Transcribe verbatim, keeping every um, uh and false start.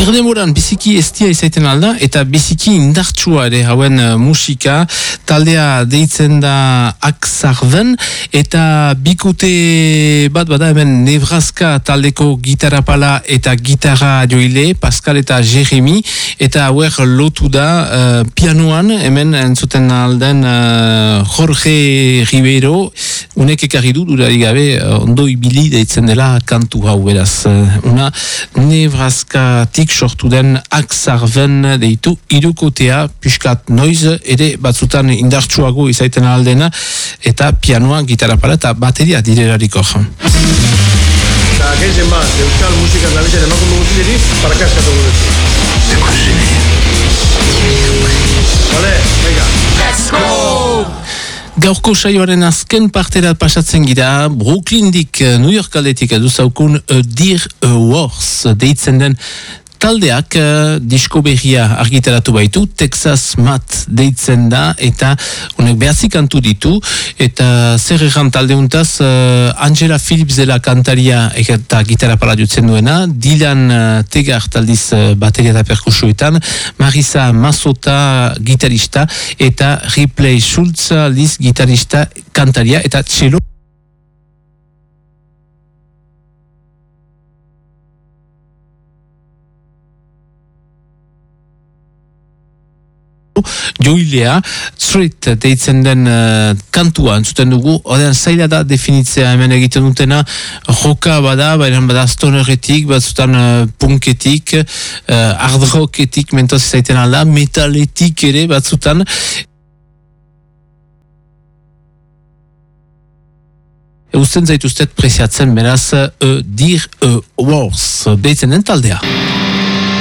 Berdemoran biziki estia izaiten alda eta biziki indartsua ere hauen uh, musika. Taldea deitzen da Aksarven eta bikute bat bada hemen Nebraska taldeko gitarapala eta gitarra joile, Pascal eta Jeremy, eta hauer lotu da uh, pianoan hemen entzuten alden uh, Jorge Ribeiro, unek ekarri du durari gabe uh, ondo ibili deitzen dela kantu hau beraz. Uh, una Nebraskatik sortu den Aksarven deitu irukotea, piskat noiz ere batzutan indartsuago izaiten aldena eta pianoa, gitarapala eta bateria direrariko. Eta gehien bat, euskal musika nabiten emakundu guztileri, parakaskatu guretu. Vale, venga. Let's go! Gaurko saioaren azken partera pasatzen gira, Brooklyndik, New York aldetik eduzaukun A Dear A Horse deitzen den taldeak uh, disko berria argitaratu baitu, Texas Mat deitzen da, eta honek behatzi kantu ditu, eta zer erran taldeuntaz, uh, Angela Phillips dela kantaria eta gitarra pala jutzen duena, Dylan uh, Tegar taldiz uh, bateria eta perkusioetan, Marisa Mazota gitarista, eta Ripley Schultz aldiz gitarista kantaria, eta txelo joilea, Street deitzen den uh, kantua entzuten dugu, odean zaila da definitzea hemen egiten dutena, roka bada, baina bada stoneretik, batzutan uh, punketik, uh, hard rocketik mentoz izaiten alda, metaletik ere batzutan. Eusten zaituztet preziatzen beraz, A Dear A Horse deitzen den taldea.